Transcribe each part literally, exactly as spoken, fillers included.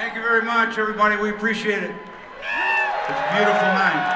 Thank you very much, everybody. We appreciate it. It's a beautiful night.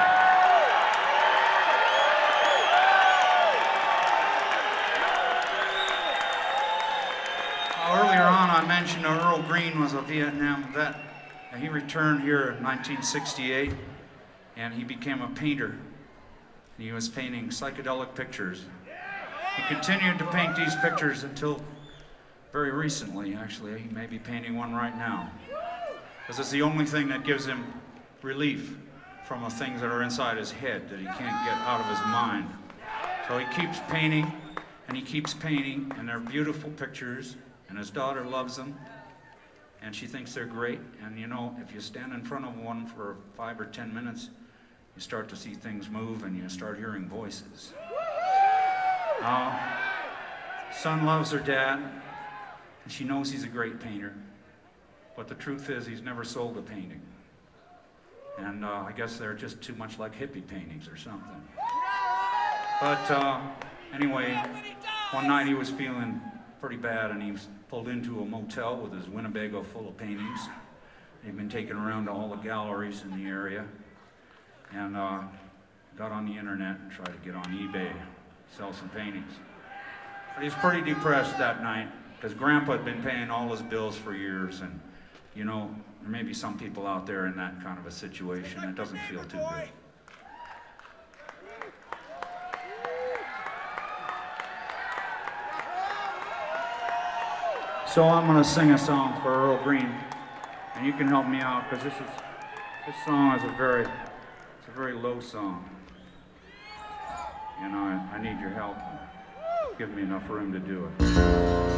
Earlier on, I mentioned Earl Green was a Vietnam vet, and he returned here in nineteen sixty-eight, and he became a painter. He was painting psychedelic pictures. He continued to paint these pictures until very recently, actually. He may be painting one right now, because it's the only thing that gives him relief from the things that are inside his head that he can't get out of his mind. So he keeps painting, and he keeps painting, and they're beautiful pictures. And his daughter loves them, and she thinks they're great. And you know, if you stand in front of one for five or ten minutes, you start to see things move and you start hearing voices. Uh, son loves her dad, and she knows he's a great painter. But the truth is, he's never sold a painting. And uh, I guess they're just too much like hippie paintings or something. But uh, anyway, one night he was feeling pretty bad, and he was pulled into a motel with his Winnebago full of paintings. He'd been taken around to all the galleries in the area, and uh, got on the internet and tried to get on eBay, sell some paintings. But he was pretty depressed that night, because Grandpa had been paying all his bills for years, and you know, there may be some people out there in that kind of a situation. It doesn't feel too good. So I'm going to sing a song for Earl Green, and you can help me out, because this is this song is a very it's a very low song. You know, I, I need your help. Give me enough room to do it.